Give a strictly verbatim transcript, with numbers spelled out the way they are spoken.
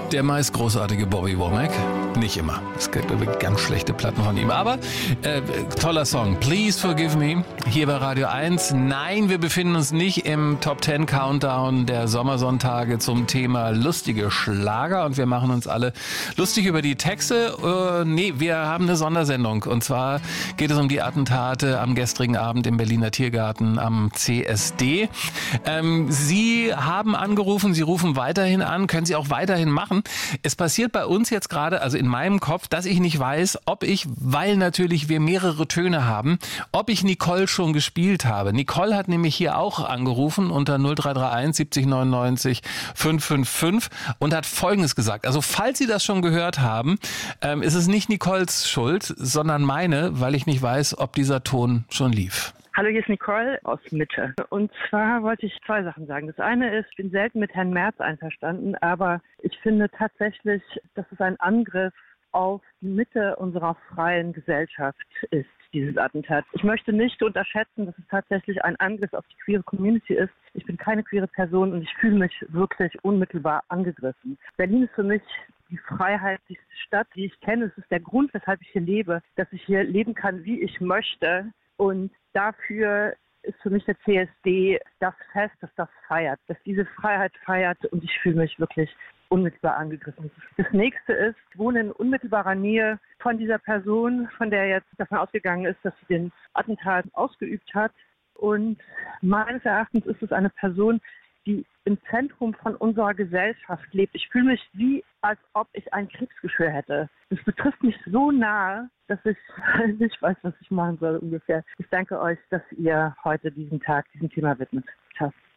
Der meist großartige Bobby Womack. Nicht immer. Es gibt ganz schlechte Platten von ihm. Aber äh, toller Song. Please Forgive Me. Hier bei Radio eins. Nein, wir befinden uns nicht im Top Ten Countdown der Sommersonntage zum Thema lustige Schlager. Und wir machen uns alle lustig über die Texte. Äh, nee, wir haben eine Sondersendung. Und zwar geht es um die Attentate am gestrigen Abend im Berliner Tiergarten am C S D. Ähm, Sie haben angerufen. Sie rufen weiterhin an. Können Sie auch weiterhin machen. Es passiert bei uns jetzt gerade, also in meinem Kopf, dass ich nicht weiß, ob ich, weil natürlich wir mehrere Töne haben, ob ich Nicole schon gespielt habe. Nicole hat nämlich hier auch angerufen unter null drei drei eins siebzig neunundneunzig fünf fünf fünf und hat Folgendes gesagt. Also falls Sie das schon gehört haben, ähm, ist es nicht Nicoles Schuld, sondern meine, weil ich nicht weiß, ob dieser Ton schon lief. Hallo, hier ist Nicole aus Mitte. Und zwar wollte ich zwei Sachen sagen. Das eine ist, ich bin selten mit Herrn Merz einverstanden, aber ich finde tatsächlich, dass es ein Angriff auf die Mitte unserer freien Gesellschaft ist, dieses Attentat. Ich möchte nicht unterschätzen, dass es tatsächlich ein Angriff auf die queere Community ist. Ich bin keine queere Person und ich fühle mich wirklich unmittelbar angegriffen. Berlin ist für mich die freiheitlichste Stadt, die ich kenne. Es ist der Grund, weshalb ich hier lebe, dass ich hier leben kann, wie ich möchte. Und dafür ist für mich der C S D das Fest, das das feiert, dass diese Freiheit feiert und ich fühle mich wirklich unmittelbar angegriffen. Das nächste ist, ich wohne in unmittelbarer Nähe von dieser Person, von der jetzt davon ausgegangen ist, dass sie den Attentat ausgeübt hat. Und meines Erachtens ist es eine Person, die im Zentrum von unserer Gesellschaft lebt. Ich fühle mich wie, als ob ich ein Kriegsgeschwür hätte. Das betrifft mich so nahe, dass ich nicht weiß, was ich machen soll ungefähr. Ich danke euch, dass ihr heute diesen Tag diesem Thema widmet. Ciao.